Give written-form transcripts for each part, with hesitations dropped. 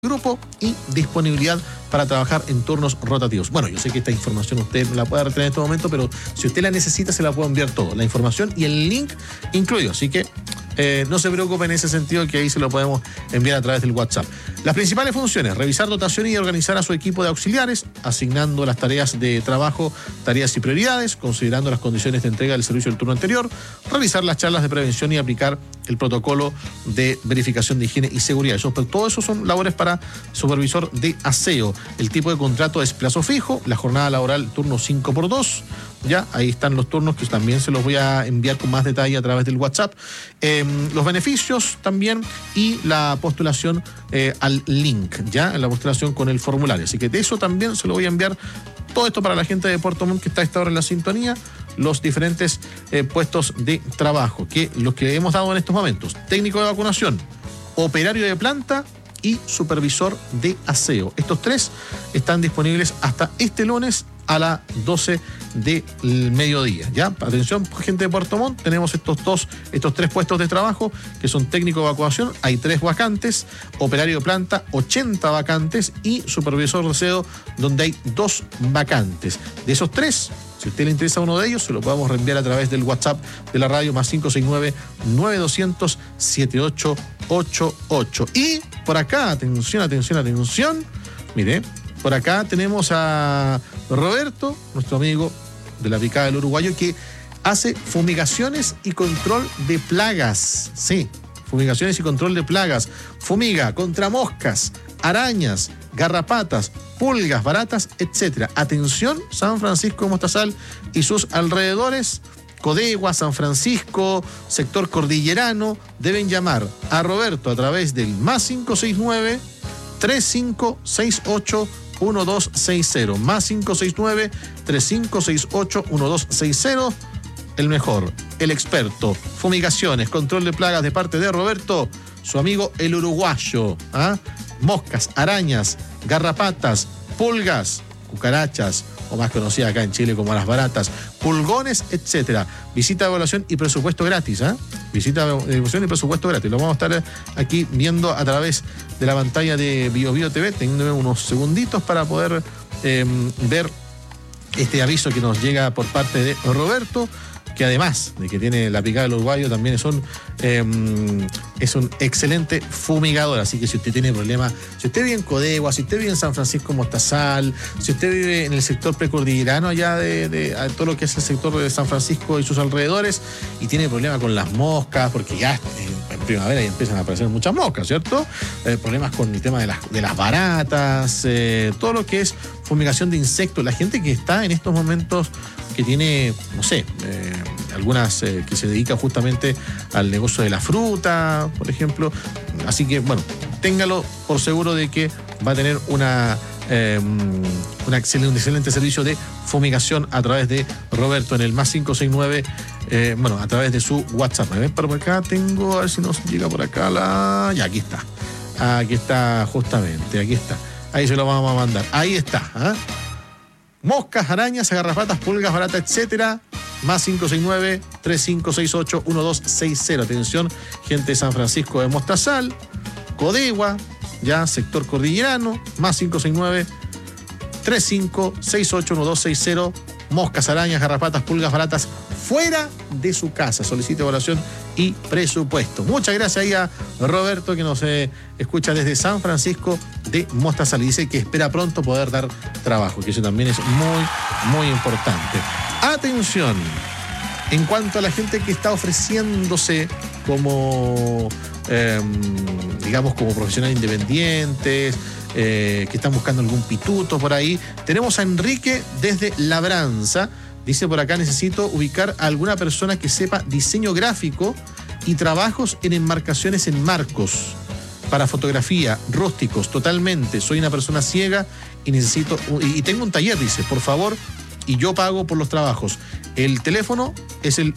grupo y disponibilidad para trabajar en turnos rotativos. Bueno, yo sé que esta información usted no la puede retener en este momento, pero si usted la necesita, se la puedo enviar todo, la información y el link incluido. Así que no se preocupe en ese sentido, que ahí se lo podemos enviar a través del WhatsApp. Las principales funciones: revisar dotación y organizar a su equipo de auxiliares, asignando las tareas de trabajo, tareas y prioridades, considerando las condiciones de entrega del servicio del turno anterior, realizar las charlas de prevención y aplicar el protocolo de verificación de higiene y seguridad. Todo eso son labores para supervisor de aseo. El tipo de contrato es plazo fijo, la jornada laboral turno 5x2. Ya, ahí están los turnos que también se los voy a enviar con más detalle a través del WhatsApp. Los beneficios también y la postulación al link, ya, en la postulación con el formulario. Así que de eso también se lo voy a enviar. Todo esto para la gente de Puerto Montt que está a esta hora en la sintonía. Los diferentes puestos de trabajo, que los que hemos dado en estos momentos: técnico de vacunación, operario de planta y supervisor de aseo. Estos tres están disponibles hasta este lunes a las 12 del mediodía. ¿Ya? Atención, gente de Puerto Montt, tenemos estos tres puestos de trabajo, que son técnico de evacuación, hay 3 vacantes, operario de planta, 80 vacantes, y supervisor de aseo, donde hay 2 vacantes. De esos 3, si a usted le interesa uno de ellos, se lo podemos reenviar a través del WhatsApp de la radio, más 569-9200-7888. Y por acá, atención, mire, por acá tenemos a Roberto, nuestro amigo de la Picada del Uruguayo, que hace fumigaciones y control de plagas. Sí, fumigaciones y control de plagas. Fumiga contra moscas, arañas, garrapatas, pulgas, baratas, etc. Atención, San Francisco de Mostazal y sus alrededores, Codegua, San Francisco, sector cordillerano, deben llamar a Roberto a través del más 569-3568-1260, más 569-3568-1260. El mejor, el experto, fumigaciones, control de plagas, de parte de Roberto, su amigo el uruguayo. Moscas, arañas, garrapatas, pulgas, cucarachas, o más conocida acá en Chile como las baratas, pulgones, etc. Visita de evaluación y presupuesto gratis. Visita de evaluación y presupuesto gratis. Lo vamos a estar aquí viendo a través de la pantalla de BioBio TV, teniendo unos segunditos para poder ver este aviso que nos llega por parte de Roberto, que además de que tiene la Picada del Uruguayo, también es un excelente fumigador. Así que si usted tiene problemas, si usted vive en Codegua, si usted vive en San Francisco Mostazal, si usted vive en el sector precordillerano allá de todo lo que es el sector de San Francisco y sus alrededores, y tiene problemas con las moscas, porque ya en primavera ya empiezan a aparecer muchas moscas, ¿cierto? Problemas con el tema de las baratas, todo lo que es fumigación de insectos. La gente que está en estos momentos, que tiene, no sé, algunas que se dedican justamente al negocio de la fruta, por ejemplo. Así que, bueno, téngalo por seguro de que va a tener un excelente servicio de fumigación a través de Roberto en el más 569, a través de su WhatsApp. A ver, por acá tengo, a ver si nos llega por acá ya, aquí está. Aquí está, justamente, aquí está. Ahí se lo vamos a mandar. Ahí está, Moscas, arañas, garrapatas, pulgas, baratas, etcétera. Más 569-3568-1260. Atención, gente de San Francisco de Mostazal, Codegua, ya, sector cordillerano. Más 569-3568-1260. Moscas, arañas, garrapatas, pulgas, baratas, fuera de su casa. Solicite evaluación y presupuesto. Muchas gracias ahí a Roberto, que nos escucha desde San Francisco de Mostazal, y dice que espera pronto poder dar trabajo, que eso también es muy, muy importante. Atención, en cuanto a la gente que está ofreciéndose como, como profesionales independientes, que están buscando algún pituto por ahí, tenemos a Enrique desde Labranza. Dice por acá: necesito ubicar a alguna persona que sepa diseño gráfico y trabajos en enmarcaciones en marcos para fotografía, rústicos, totalmente. Soy una persona ciega y necesito, y tengo un taller, dice, por favor, y yo pago por los trabajos. El teléfono es el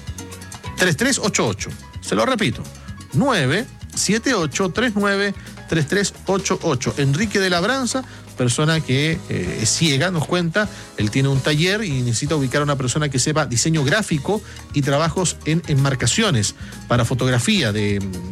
97839-3388. Se lo repito, 97839-3388. 3388. Enrique de Labranza, persona que es ciega, nos cuenta, él tiene un taller y necesita ubicar a una persona que sepa diseño gráfico y trabajos en enmarcaciones para fotografía de